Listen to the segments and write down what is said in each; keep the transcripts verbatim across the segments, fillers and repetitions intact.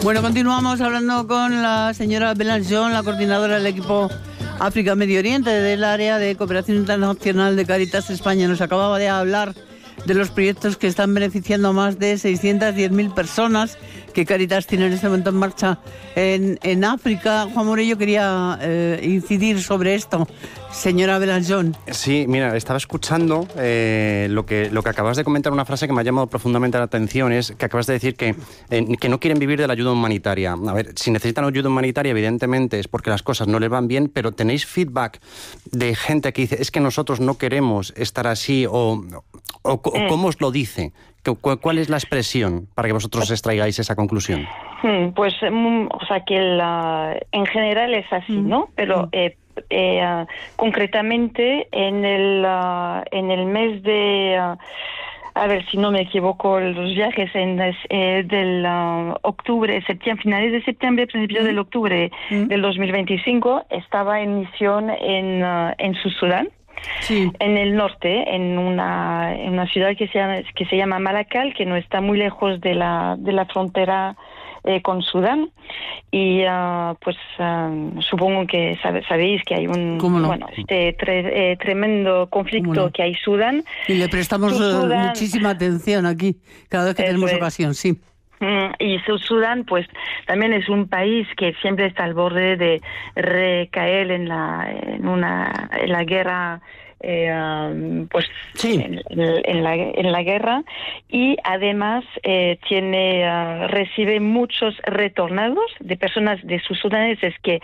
Bueno, continuamos hablando con la señora Belanchón, la coordinadora del equipo África-Medio Oriente del área de cooperación internacional de Cáritas España. Nos acababa de hablar de los proyectos que están beneficiando a más de seiscientas diez mil personas que Cáritas tiene en este momento en marcha en, en África. Juan Morello quería eh, incidir sobre esto. Señora Belanchón. Sí, mira, estaba escuchando eh, lo que lo que acabas de comentar, una frase que me ha llamado profundamente la atención, es que acabas de decir que, eh, que no quieren vivir de la ayuda humanitaria. A ver, si necesitan ayuda humanitaria, evidentemente es porque las cosas no les van bien, pero tenéis feedback de gente que dice, es que nosotros no queremos estar así, o, o, o ¿cómo os lo dice? ¿Cuál es la expresión para que vosotros extraigáis esa conclusión? Pues, o sea, que la, en general es así, ¿no? Pero eh, eh, uh, concretamente en el uh, en el mes de uh, a ver si no me equivoco, los viajes en eh, del uh, octubre, septiembre, finales de septiembre, principios mm. del octubre mm. del dos mil veinticinco, estaba en misión en uh, en Sudán. Sí. En el norte, en una, en una ciudad que se llama, que se llama Malakal, que no está muy lejos de la, de la frontera eh, con Sudán. Y uh, pues uh, supongo que sabe, sabéis que hay un no? bueno este tre, eh, tremendo conflicto no? que hay en Sudán. Y le prestamos Sudán, muchísima atención aquí, cada vez que tenemos es. ocasión, sí. Y Sudán, pues, también es un país que siempre está al borde de recaer en la en una en la guerra, eh, um, pues, sí. en, en, la, en la guerra, y además eh, tiene uh, recibe muchos retornados de personas de sus sudaneses que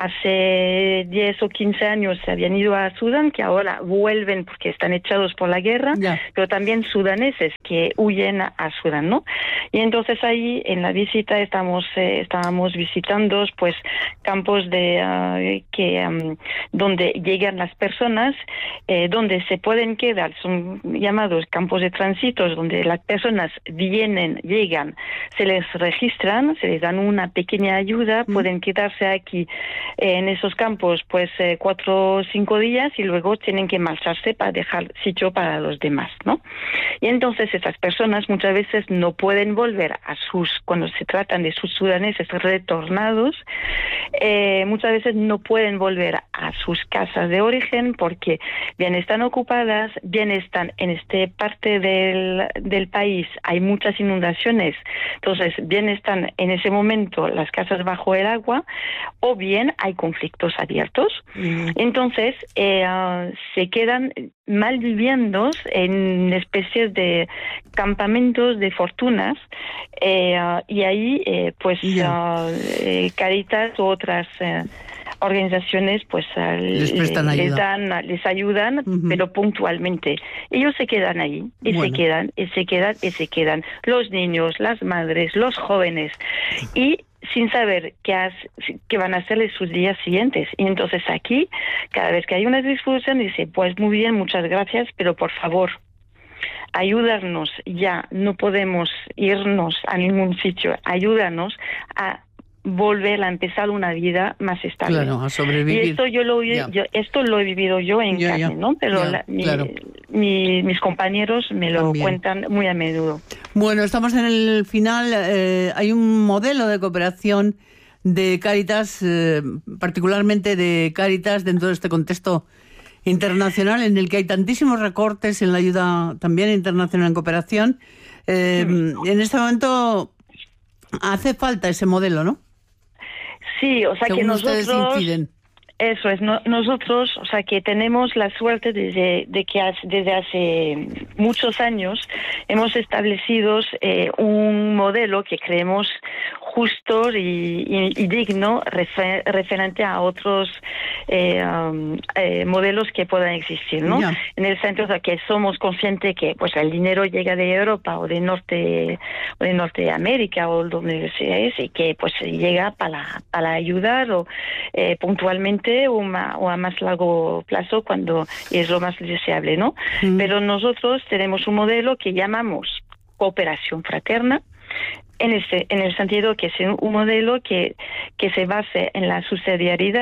hace diez o quince años se habían ido a Sudán, que ahora vuelven porque están echados por la guerra, yeah. pero también sudaneses que huyen a, a Sudán, ¿no? Y entonces ahí en la visita estamos eh, estábamos visitando pues campos de uh, que um, donde llegan las personas, eh, donde se pueden quedar, son llamados campos de tránsito, donde las personas vienen, llegan, se les registran, se les dan una pequeña ayuda, mm. pueden quedarse aquí eh, en esos campos pues eh, cuatro o cinco días y luego tienen que marcharse para dejar sitio para los demás, ¿no? Y entonces esas personas muchas veces no pueden volver a sus, cuando se tratan de sus sudaneses retornados, eh, muchas veces no pueden volver a sus casas de origen porque bien están ocupadas, bien están en esta parte del, del país, hay muchas inundaciones, entonces bien están en ese momento las casas bajo el agua, o bien hay conflictos abiertos, mm. entonces eh, uh, se quedan malviviendo en especies de campamentos de fortunas, eh, uh, y ahí eh, pues yeah. uh, eh, Cáritas u otras eh, organizaciones pues uh, les prestan ayuda. les dan, les ayudan, uh-huh. pero puntualmente. Ellos se quedan ahí, y bueno. se quedan, y se quedan, y se quedan. Los niños, las madres, los jóvenes, y sin saber qué, has, qué van a hacer en sus días siguientes. Y entonces aquí, cada vez que hay una discusión, dice, pues muy bien, muchas gracias, pero por favor, ayúdanos ya, no podemos irnos a ningún sitio, ayúdanos a volver a empezar una vida más estable. Claro, a sobrevivir. Y esto yo lo, yo, esto lo he vivido yo en yeah, carne, yeah. ¿no? Pero yeah, la, mi, claro. mi, mis compañeros me lo También. cuentan muy a menudo. Bueno, estamos en el final. Eh, hay un modelo de cooperación de Cáritas, eh, particularmente de Cáritas, dentro de este contexto internacional en el que hay tantísimos recortes en la ayuda también internacional en cooperación. Eh, mm. En este momento hace falta ese modelo, ¿no? Sí, o sea, Según que nosotros... ustedes inciden. Eso es, no, nosotros, o sea, que tenemos la suerte de, de que hace, desde hace muchos años hemos establecido eh, un modelo que creemos justo y, y, y digno refer, referente a otros eh, um, eh, modelos que puedan existir, ¿no? Yeah. En el sentido de que somos conscientes que pues el dinero llega de Europa o de Norte o de Norteamérica o donde sea es, y que pues llega para, para ayudar o eh, puntualmente o, ma, o a más largo plazo cuando es lo más deseable, ¿no? Mm. Pero nosotros tenemos un modelo que llamamos cooperación fraterna, en, este, en el sentido que es un modelo que, que se base en la subsidiariedad,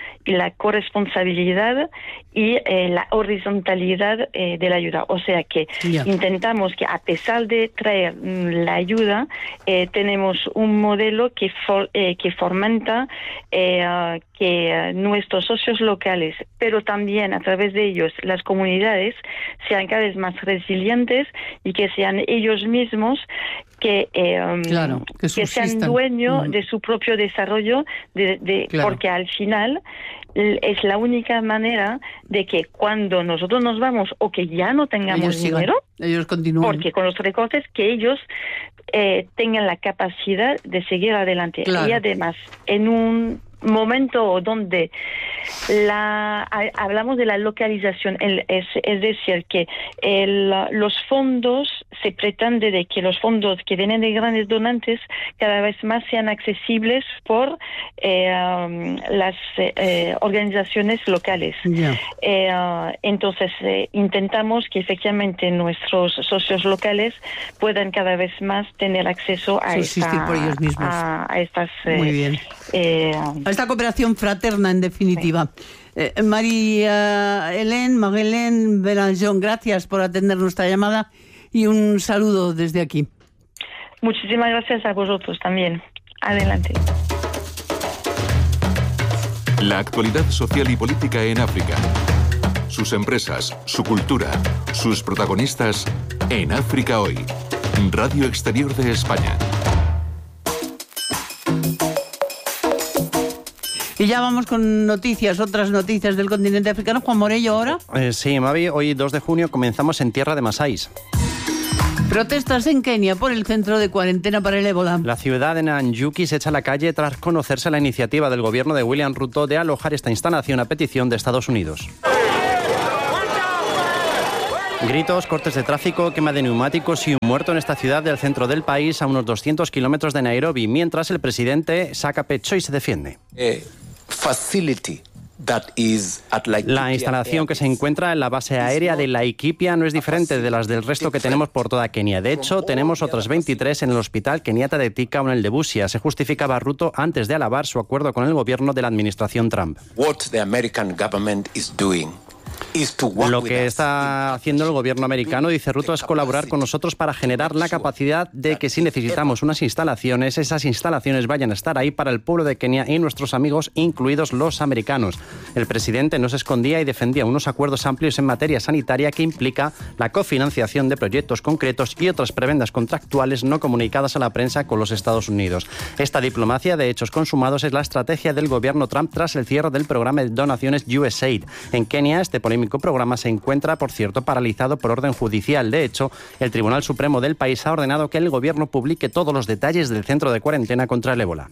y la corresponsabilidad y eh, la horizontalidad eh, de la ayuda. O sea que yeah. intentamos que, a pesar de traer mm, la ayuda, eh, tenemos un modelo que, for, eh, que fomenta eh, uh, que uh, nuestros socios locales, pero también a través de ellos las comunidades, sean cada vez más resilientes y que sean ellos mismos que, eh, um, claro, que, que sean dueños mm. de su propio desarrollo, de, de, claro. porque al final es la única manera de que cuando nosotros nos vamos o que ya no tengamos ellos dinero, sigan, ellos continúan. Porque con los recortes, que ellos eh, tengan la capacidad de seguir adelante. Claro. Y además, en un momento donde la hablamos de la localización, el, es, es decir, que el, los fondos, se pretende de que los fondos que vienen de grandes donantes cada vez más sean accesibles por eh, um, las eh, organizaciones locales. Yeah. Eh, uh, entonces, eh, intentamos que efectivamente nuestros socios locales puedan cada vez más tener acceso a, esta, por ellos mismos. a, a estas... Eh, Muy bien. Eh, a esta cooperación fraterna, en definitiva. Sí. Eh, María Hélène, Marie-Hélène Belangeon, gracias por atender nuestra llamada y un saludo desde aquí. Muchísimas gracias a vosotros también. Adelante. La actualidad social y política en África. Sus empresas, su cultura, sus protagonistas en África Hoy. Radio Exterior de España. Y ya vamos con noticias, otras noticias del continente africano. Juan Morello, ¿ahora? Eh, sí, Mavi, hoy dos de junio comenzamos en tierra de Masáis. Protestas en Kenia por el centro de cuarentena para el ébola. La ciudad de Nanyuki se echa a la calle tras conocerse la iniciativa del gobierno de William Ruto de alojar esta instalación a petición de Estados Unidos. Gritos, cortes de tráfico, quema de neumáticos y un muerto en esta ciudad del centro del país a unos doscientos kilómetros de Nairobi, mientras el presidente saca pecho y se defiende. Eh, facility. La instalación que se encuentra en la base aérea de Laikipia no es diferente de las del resto que tenemos por toda Kenia. De hecho, tenemos otras veintitrés en el hospital keniata de Tika o en el de Busia. Se justificaba Ruto antes de alabar su acuerdo con el gobierno de la administración Trump. Lo que está haciendo el gobierno americano, dice Ruto, es colaborar con nosotros para generar la capacidad de que si necesitamos unas instalaciones, esas instalaciones vayan a estar ahí para el pueblo de Kenia y nuestros amigos, incluidos los americanos. El presidente no se escondía y defendía unos acuerdos amplios en materia sanitaria que implica la cofinanciación de proyectos concretos y otras prebendas contractuales no comunicadas a la prensa con los Estados Unidos. Esta diplomacia de hechos consumados es la estrategia del gobierno Trump tras el cierre del programa de donaciones U S A I D. En Kenia, este polémico programa se encuentra, por cierto, paralizado por orden judicial. De hecho, el Tribunal Supremo del país ha ordenado que el gobierno publique todos los detalles del centro de cuarentena contra el ébola.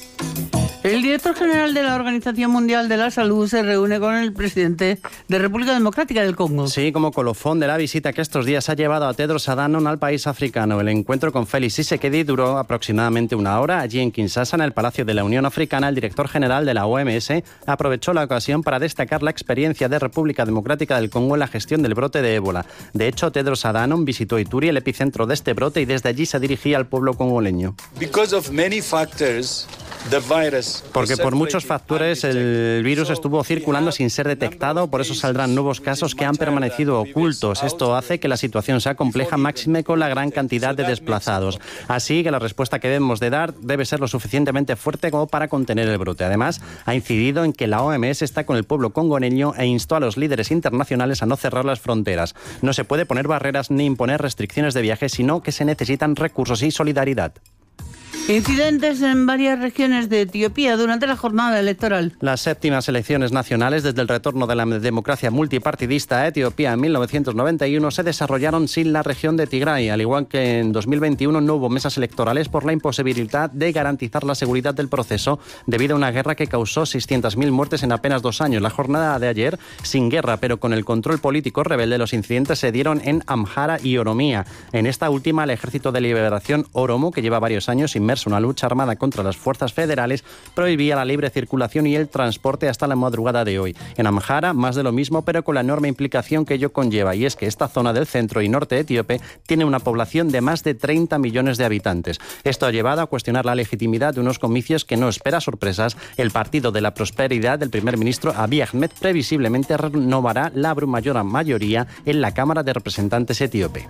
El director general de la Organización Mundial de la Salud se reúne con el presidente de República Democrática del Congo. Sí, como colofón de la visita que estos días ha llevado a Tedros Adhanom al país africano. El encuentro con Félix Tshisekedi duró aproximadamente una hora. Allí en Kinshasa, en el Palacio de la Unión Africana, el director general de la O M S aprovechó la ocasión para destacar la experiencia de República Democrática del Congo en la gestión del brote de ébola. De hecho, Tedros Adhanom visitó Ituri, el epicentro de este brote, y desde allí se dirigía al pueblo congoleño. Because of many factors, the virus Porque por muchos factores el virus estuvo circulando sin ser detectado, por eso saldrán nuevos casos que han permanecido ocultos. Esto hace que la situación sea compleja, máxime con la gran cantidad de desplazados. Así que la respuesta que debemos de dar debe ser lo suficientemente fuerte como para contener el brote. Además, ha incidido en que la O M S está con el pueblo congoleño e instó a los líderes internacionales a no cerrar las fronteras. No se puede poner barreras ni imponer restricciones de viaje, sino que se necesitan recursos y solidaridad. Incidentes en varias regiones de Etiopía durante la jornada electoral. Las séptimas elecciones nacionales desde el retorno de la democracia multipartidista a Etiopía en mil novecientos noventa y uno se desarrollaron sin la región de Tigray. Al igual que en dos mil veintiuno no hubo mesas electorales por la imposibilidad de garantizar la seguridad del proceso debido a una guerra que causó seiscientas mil muertes en apenas dos años. La jornada de ayer, sin guerra pero con el control político rebelde, los incidentes se dieron en Amhara y Oromía. En esta última, el Ejército de Liberación Oromo, que lleva varios años inmerso inmerso en una lucha armada contra las fuerzas federales, prohibía la libre circulación y el transporte hasta la madrugada de hoy. En Amhara, más de lo mismo, pero con la enorme implicación que ello conlleva, y es que esta zona del centro y norte etíope tiene una población de más de treinta millones de habitantes. Esto ha llevado a cuestionar la legitimidad de unos comicios que no espera sorpresas. El Partido de la Prosperidad del primer ministro Abiy Ahmed previsiblemente renovará la abrumadora mayoría en la Cámara de Representantes etíope.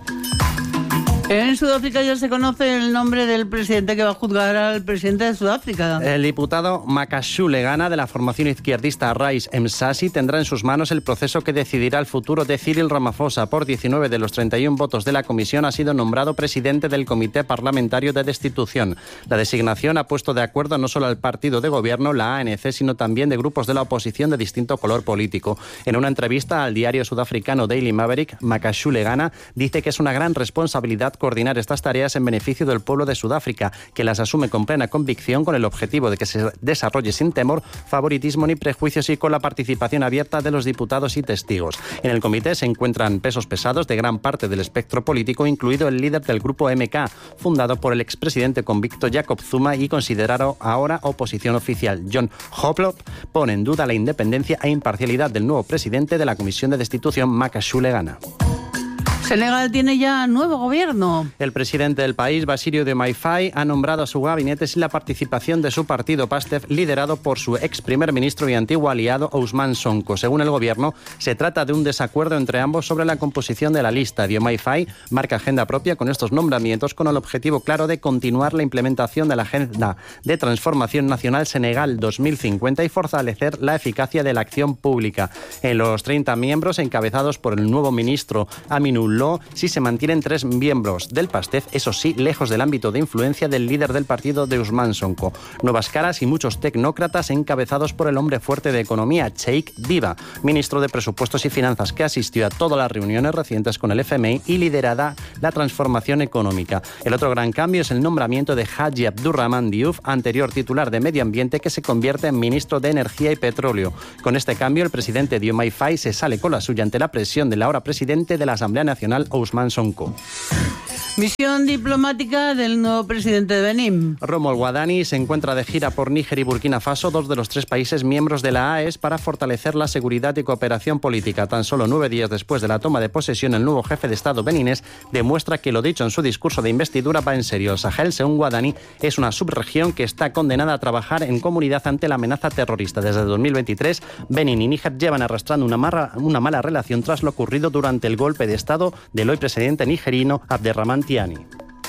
En Sudáfrica ya se conoce el nombre del presidente que va a juzgar al presidente de Sudáfrica. El diputado Makashule Ghana, de la formación izquierdista Rise Msasi, tendrá en sus manos el proceso que decidirá el futuro de Cyril Ramaphosa. Por diecinueve de los treinta y uno votos de la comisión ha sido nombrado presidente del Comité Parlamentario de Destitución. La designación ha puesto de acuerdo no solo al partido de gobierno, la A N C, sino también de grupos de la oposición de distinto color político. En una entrevista al diario sudafricano Daily Maverick, Makashule Ghana dice que es una gran responsabilidad coordinar estas tareas en beneficio del pueblo de Sudáfrica, que las asume con plena convicción con el objetivo de que se desarrolle sin temor, favoritismo ni prejuicios y con la participación abierta de los diputados y testigos. En el comité se encuentran pesos pesados de gran parte del espectro político, incluido el líder del grupo M K, fundado por el expresidente convicto Jacob Zuma y considerado ahora oposición oficial. John Hoplop pone en duda la independencia e imparcialidad del nuevo presidente de la Comisión de Destitución, Makashule Ghana. Senegal tiene ya nuevo gobierno. El presidente del país, Bassirou Diomaye Faye, ha nombrado a su gabinete sin la participación de su partido PASTEF, liderado por su ex primer ministro y antiguo aliado Ousmane Sonko. Según el gobierno, se trata de un desacuerdo entre ambos sobre la composición de la lista. Diomaye Faye marca agenda propia con estos nombramientos, con el objetivo claro de continuar la implementación de la Agenda de Transformación Nacional Senegal dos mil cincuenta y fortalecer la eficacia de la acción pública. En los treinta miembros, encabezados por el nuevo ministro Aminou Lo, sí se mantienen tres miembros del PASTEF, eso sí, lejos del ámbito de influencia del líder del partido de Ousmane Sonko. Nuevas caras y muchos tecnócratas encabezados por el hombre fuerte de economía, Cheikh Diba, ministro de Presupuestos y Finanzas, que asistió a todas las reuniones recientes con el F M I y liderada la transformación económica. El otro gran cambio es el nombramiento de Haji Abdurrahman Diouf, anterior titular de Medio Ambiente, que se convierte en ministro de Energía y Petróleo. Con este cambio, el presidente Diomaye Faye se sale con la suya ante la presión del ahora presidente de la Asamblea Nacional, Ousmane Sonko. Misión diplomática del nuevo presidente de Benín. Romuald Wadani se encuentra de gira por Níger y Burkina Faso, dos de los tres países miembros de la A E S, para fortalecer la seguridad y cooperación política. Tan solo nueve días después de la toma de posesión, el nuevo jefe de Estado beninés demuestra que lo dicho en su discurso de investidura va en serio. El Sahel, según Wadani, es una subregión que está condenada a trabajar en comunidad ante la amenaza terrorista. Desde dos mil veintitrés, Benín y Níger llevan arrastrando una, marra, una mala relación tras lo ocurrido durante el golpe de Estado del hoy presidente nigerino Abderramán Tiani.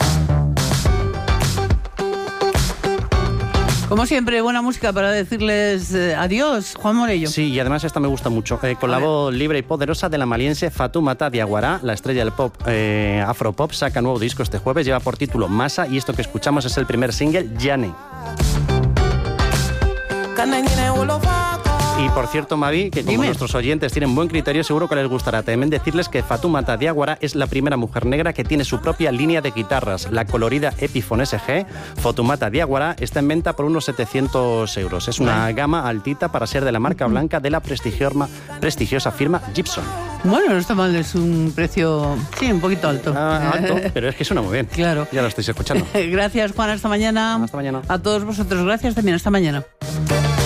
Como siempre, buena música para decirles eh, adiós, Juan Morello. Sí, y además esta me gusta mucho. Eh, con la voz libre y poderosa de la maliense Fatoumata Diawara, la estrella del pop eh, afropop, saca nuevo disco este jueves, lleva por título Masa, y esto que escuchamos es el primer single, Yane. Y por cierto, Mavi, que como Dime. nuestros oyentes tienen buen criterio, seguro que les gustará también decirles que Fatoumata Diawara es la primera mujer negra que tiene su propia línea de guitarras, la colorida Epiphone S G. Fatoumata Diawara está en venta por unos setecientos euros. Es una gama altita para ser de la marca blanca de la prestigiosa, prestigiosa firma Gibson. Bueno, no está mal, es un precio, sí, un poquito alto. Ah, alto, pero es que suena muy bien. Claro. Ya lo estáis escuchando. Gracias, Juan, hasta mañana. Hasta mañana. A todos vosotros, gracias también, hasta mañana.